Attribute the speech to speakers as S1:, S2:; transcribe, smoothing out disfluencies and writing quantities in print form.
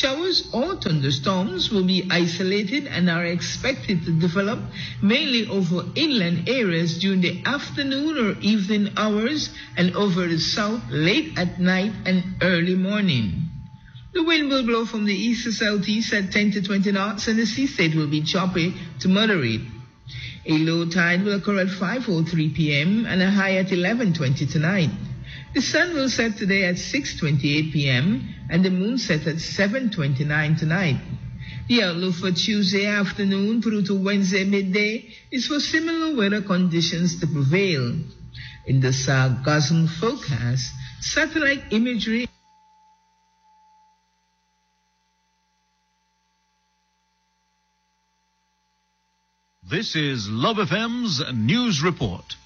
S1: Showers or thunderstorms will be isolated and are expected to develop mainly over inland areas during the afternoon or evening hours and over the south late at night and early morning. The wind will blow from the east to southeast at 10 to 20 knots and the sea state will be choppy to moderate. A low tide will occur at 5:03 p.m. and a high at 11:20 tonight. The sun will set today at 6:28 p.m. and the moon set at 7:29 tonight. The outlook for Tuesday afternoon through to Wednesday midday is for similar weather conditions to prevail. In the Sargassum forecast, satellite imagery.
S2: This is Love FM's News Report.